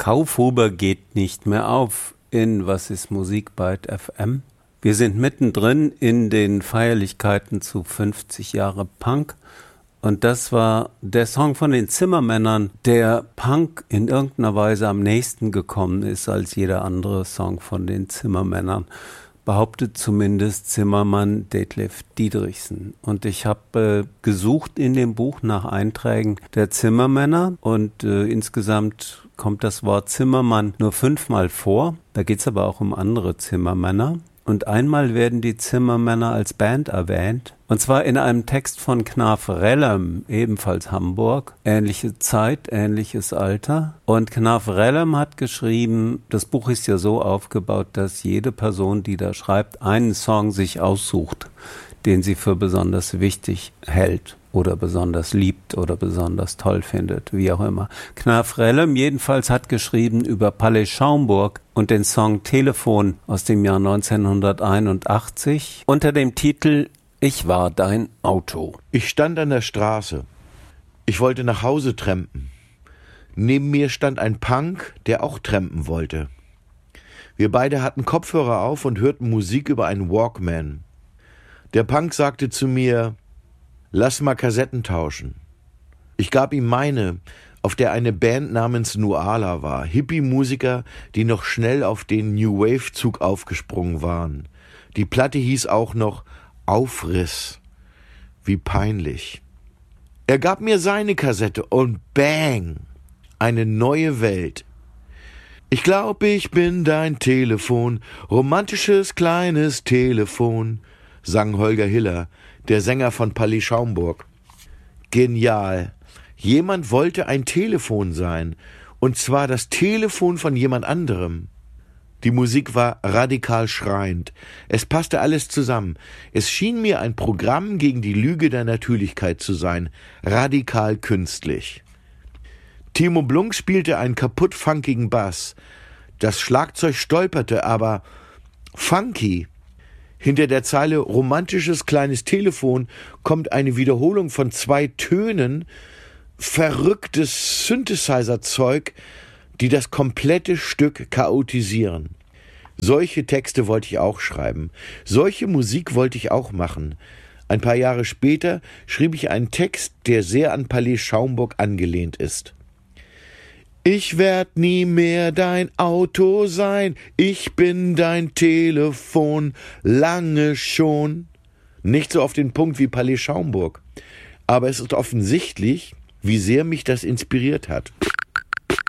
Kaufhuber geht nicht mehr auf in Was ist Musik bei FM. Wir sind mittendrin in den Feierlichkeiten zu 50 Jahre Punk. Und das war der Song von den Zimmermännern, der Punk in irgendeiner Weise am nächsten gekommen ist als jeder andere Song von den Zimmermännern. Behauptet zumindest Zimmermann Detlef Diedrichsen. Und ich habe gesucht in dem Buch nach Einträgen der Zimmermänner und insgesamt kommt das Wort Zimmermann nur 5-mal vor. Da geht es aber auch um andere Zimmermänner. Und einmal werden die Zimmermänner als Band erwähnt. Und zwar in einem Text von Knaf Rellem, ebenfalls Hamburg. Ähnliche Zeit, ähnliches Alter. Und Knaf Rellem hat geschrieben, das Buch ist ja so aufgebaut, dass jede Person, die da schreibt, einen Song sich aussucht, den sie für besonders wichtig hält oder besonders liebt oder besonders toll findet, wie auch immer. Knaf Rellem jedenfalls hat geschrieben über Palais Schaumburg und den Song Telefon aus dem Jahr 1981 unter dem Titel Ich war dein Auto. Ich stand an der Straße. Ich wollte nach Hause trampen. Neben mir stand ein Punk, der auch trampen wollte. Wir beide hatten Kopfhörer auf und hörten Musik über einen Walkman. Der Punk sagte zu mir, lass mal Kassetten tauschen. Ich gab ihm meine, auf der eine Band namens Nuala war, Hippie-Musiker, die noch schnell auf den New Wave-Zug aufgesprungen waren. Die Platte hieß auch noch Aufriss. Wie peinlich. Er gab mir seine Kassette und bang, eine neue Welt. Ich glaub, ich bin dein Telefon, romantisches kleines Telefon, sang Holger Hiller, der Sänger von Palais Schaumburg. Genial. Jemand wollte ein Telefon sein, und zwar das Telefon von jemand anderem. Die Musik war radikal schreiend. Es passte alles zusammen. Es schien mir ein Programm gegen die Lüge der Natürlichkeit zu sein, radikal künstlich. Timo Blunk spielte einen kaputt funkigen Bass. Das Schlagzeug stolperte, aber funky. Hinter der Zeile romantisches kleines Telefon kommt eine Wiederholung von 2 Tönen, verrücktes Synthesizer-Zeug, die das komplette Stück chaotisieren. Solche Texte wollte ich auch schreiben. Solche Musik wollte ich auch machen. Ein paar Jahre später schrieb ich einen Text, der sehr an Palais Schaumburg angelehnt ist. Ich werd nie mehr dein Auto sein, ich bin dein Telefon, lange schon. Nicht so auf den Punkt wie Palais Schaumburg, aber es ist offensichtlich, wie sehr mich das inspiriert hat.